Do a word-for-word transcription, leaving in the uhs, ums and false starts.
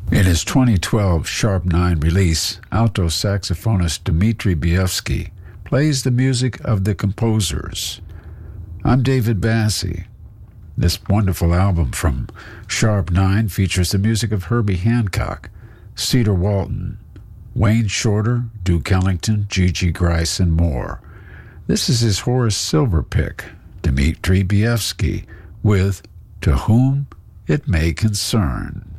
In his twenty twelve Sharp Nine release, alto saxophonist Dmitri Bievsky plays the music of the composers. I'm David Bassie. This wonderful album from Sharp Nine features the music of Herbie Hancock, Cedar Walton, Wayne Shorter, Duke Ellington, Gigi Grice, and more. This is his Horace Silver pick, Dmitri Bievsky, with To Whom It May Concern.